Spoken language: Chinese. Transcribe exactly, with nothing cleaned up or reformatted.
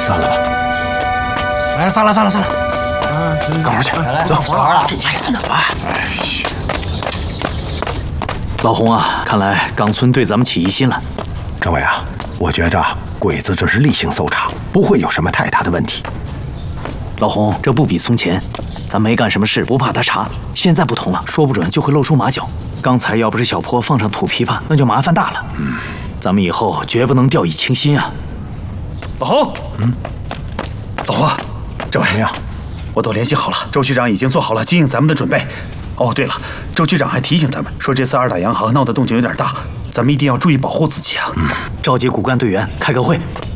散了吧。 哎，散了，散了，散了。 啊，干活去， 走，干活了。 这孩子呢？哎， 老洪啊，看来冈村对咱们起疑心了。 政委啊，我觉着鬼子这是例行搜查，不会有什么太大的问题。 老洪，这不比从前，咱没干什么事不怕他查，现在不同了，说不准就会露出马脚。刚才要不是小坡放上土琵琶，那就麻烦大了。嗯，咱们以后绝不能掉以轻心啊。 老洪，嗯，老洪，政委怎么样？ 我都联系好了，周局长已经做好了接应咱们的准备。哦，对了，周局长还提醒咱们说，这次二打洋行闹的动静有点大，咱们一定要注意保护自己啊。 嗯，召集骨干队员开个会。